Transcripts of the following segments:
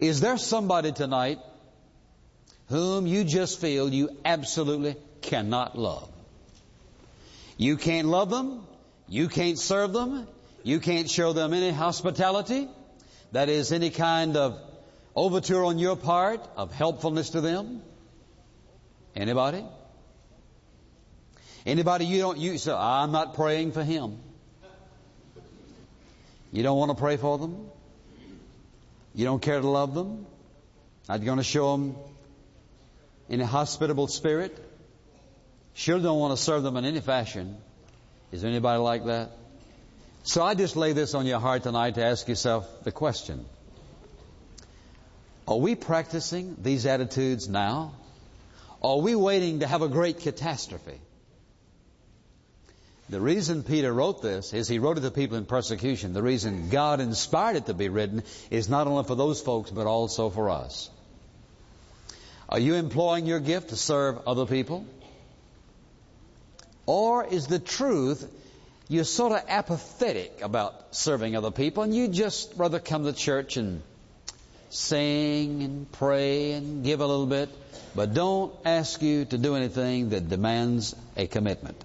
Is there somebody tonight whom you just feel you absolutely cannot love? You can't love them. You can't serve them. You can't show them any hospitality. That is, any kind of overture on your part of helpfulness to them. Anybody? Anybody you say, I'm not praying for him. You don't want to pray for them? You don't care to love them? Not going to show them in a hospitable spirit? Sure don't want to serve them in any fashion. Is there anybody like that? So I just lay this on your heart tonight to ask yourself the question. Are we practicing these attitudes now? Or are we waiting to have a great catastrophe? The reason Peter wrote this is he wrote it to people in persecution. The reason God inspired it to be written is not only for those folks, but also for us. Are you employing your gift to serve other people? Or is the truth you're sort of apathetic about serving other people and you just rather come to church and sing and pray and give a little bit, but don't ask you to do anything that demands a commitment?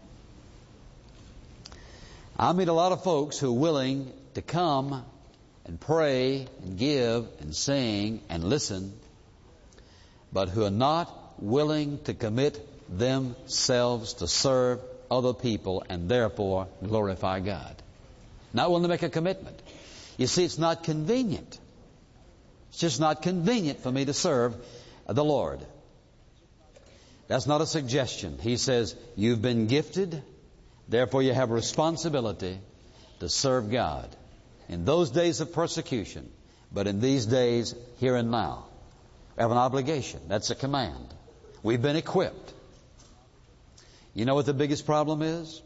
I meet a lot of folks who are willing to come and pray and give and sing and listen, but who are not willing to commit themselves to serve other people and therefore glorify God. Not willing to make a commitment. You see, it's not convenient. It's just not convenient for me to serve the Lord. That's not a suggestion. He says, you've been gifted, therefore you have a responsibility to serve God. In those days of persecution, but in these days, here and now, we have an obligation. That's a command. We've been equipped. You know what the biggest problem is?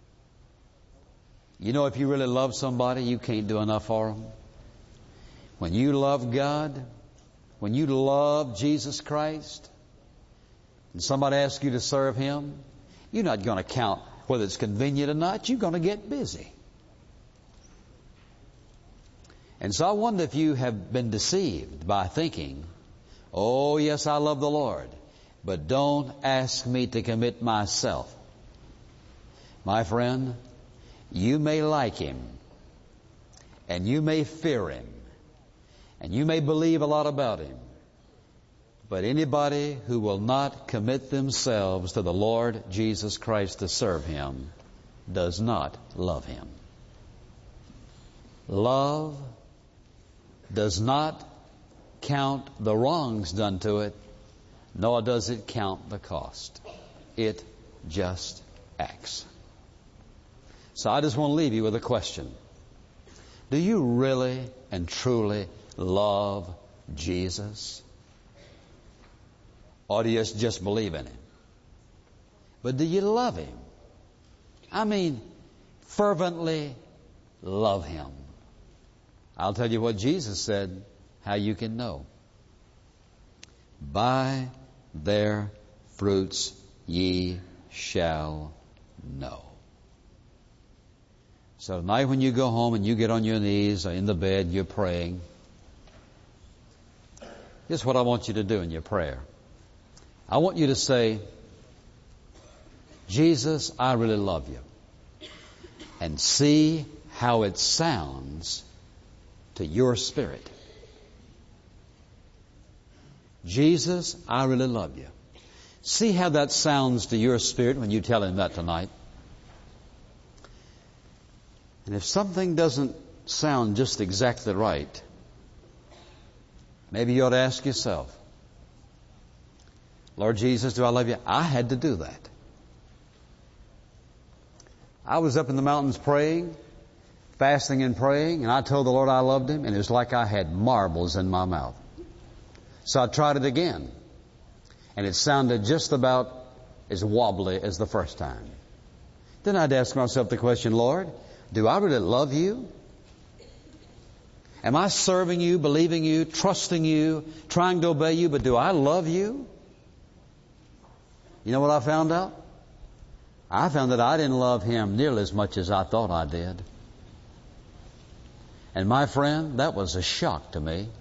You know, if you really love somebody, you can't do enough for them. When you love God, when you love Jesus Christ, and somebody asks you to serve Him, you're not going to count whether it's convenient or not. You're going to get busy. And so I wonder if you have been deceived by thinking, oh, yes, I love the Lord, but don't ask me to commit myself. My friend, you may like Him, and you may fear Him, and you may believe a lot about Him, but anybody who will not commit themselves to the Lord Jesus Christ to serve Him does not love Him. Love does not count the wrongs done to it, nor does it count the cost. It just acts. So I just want to leave you with a question. Do you really and truly love Jesus? Or do you just believe in Him? But do you love Him? I mean, fervently love Him. I'll tell you what Jesus said, how you can know. By their fruits ye shall know. So tonight when you go home and you get on your knees or in the bed, you're praying. Here's what I want you to do in your prayer. I want you to say, Jesus, I really love you. And see how it sounds to your spirit. Jesus, I really love you. See how that sounds to your spirit when you tell Him that tonight. And if something doesn't sound just exactly right, maybe you ought to ask yourself, Lord Jesus, do I love you? I had to do that. I was up in the mountains praying, fasting and praying, and I told the Lord I loved Him, and it was like I had marbles in my mouth. So I tried it again, and it sounded just about as wobbly as the first time. Then I'd ask myself the question, Lord, do I really love you? Am I serving you, believing you, trusting you, trying to obey you, but do I love you? You know what I found out? I found that I didn't love Him nearly as much as I thought I did. And my friend, that was a shock to me.